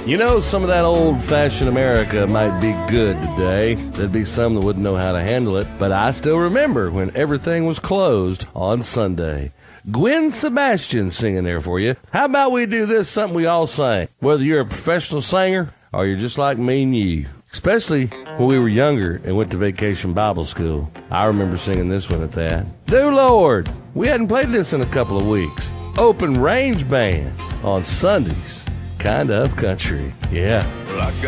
You know, some of that old-fashioned America might be good today. There'd be some that wouldn't know how to handle it, but I still remember when everything was closed on Sunday. Gwen Sebastian singing there for you. How about we do this, something we all sang, whether you're a professional singer or you're just like me and you. Especially when we were younger and went to Vacation Bible School. I remember singing this one at that. Do Lord, we hadn't played this in a couple of weeks. Open Range Band on Sundays. Kind of country. Yeah.